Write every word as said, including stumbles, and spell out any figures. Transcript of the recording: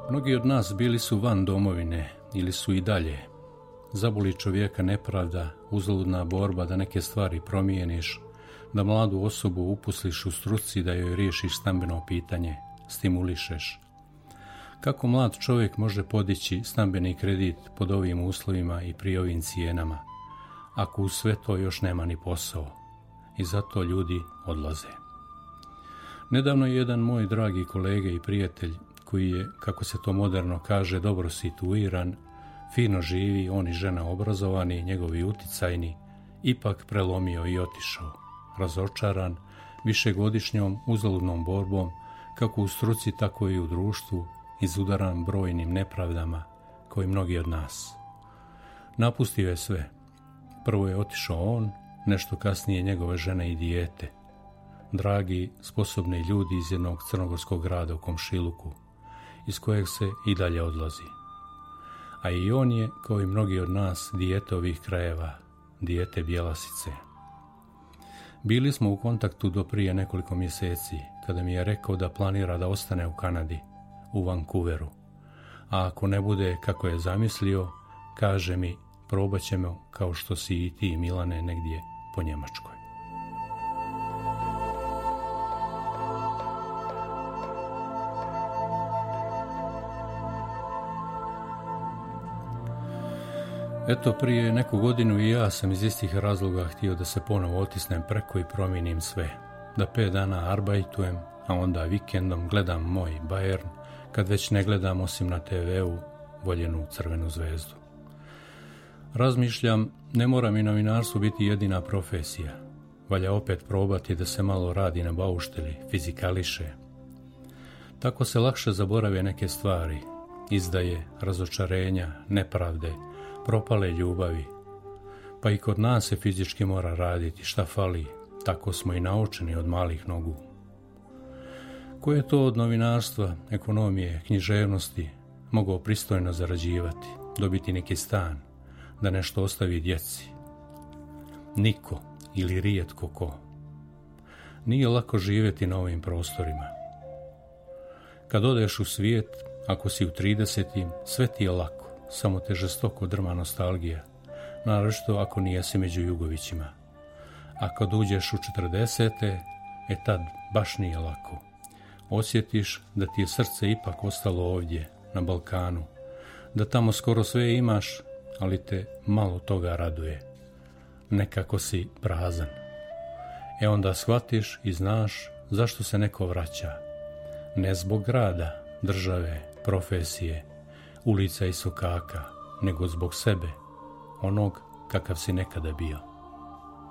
Mnogi od nas bili su van domovine ili su i dalje. Zaboli čovjeka nepravda, uzaludna borba da neke stvari promijeniš, da mladu osobu uposliš u struci, da joj riješiš stambeno pitanje, stimulišeš. Kako mlad čovjek može podići stambeni kredit pod ovim uslovima i pri ovim cijenama, ako u sve to još nema ni posao? I zato ljudi odlaze. Nedavno je jedan moj dragi kolega i prijatelj, koji je, kako se to moderno kaže, dobro situiran, fino živi, on i žena obrazovani, njegovi uticajni, ipak prelomio i otišao, razočaran višegodišnjom uzaludnom borbom, kako u struci, tako i u društvu, izudaran brojnim nepravdama, koji mnogi od nas. Napustio je sve. Prvo je otišao on, nešto kasnije njegove žene i dijete. Dragi, sposobni ljudi iz jednog crnogorskog grada u komšiluku, iz kojeg se i dalje odlazi. A i on je, kao i mnogi od nas, dijete ovih krajeva, dijete Bjelasice. Bili smo u kontaktu do prije nekoliko mjeseci, kada mi je rekao da planira da ostane u Kanadi, u Vancouveru. A ako ne bude kako je zamislio, kaže mi, probat ćemo kao što si i ti, Milane, negdje po Njemačkoj. Eto, prije neku godinu i ja sam iz istih razloga htio da se ponovo otisnem preko i promijenim sve. Da pet dana arbajtujem, a onda vikendom gledam moj Bayern, kad već ne gledam osim na te veu voljenu Crvenu zvezdu. Razmišljam, ne mora mi novinarstvo biti jedina profesija. Valja opet probati da se malo radi na baušteli, fizikališe. Tako se lakše zaborave neke stvari, izdaje, razočarenja, nepravde, propale ljubavi. Pa i kod nas se fizički mora raditi, šta fali, tako smo i naučeni od malih nogu. Ko je to od novinarstva, ekonomije, književnosti mogao pristojno zarađivati, dobiti neki stan, da nešto ostavi djeci? Niko ili rijetko ko. Nije lako živjeti na ovim prostorima. Kad odeš u svijet, ako si u tridesetim, sve ti je lako, samo te žestoko drma nostalgija, naročito ako nijesi među Jugovićima. A kad uđeš u četrdesete, e tad baš nije lako. Osjetiš da ti je srce ipak ostalo ovdje, na Balkanu, da tamo skoro sve imaš, ali te malo toga raduje. Nekako si prazan. E onda shvatiš i znaš zašto se neko vraća. Ne zbog grada, države, profesije, ulica i sokaka, nego zbog sebe, onog kakav si nekada bio.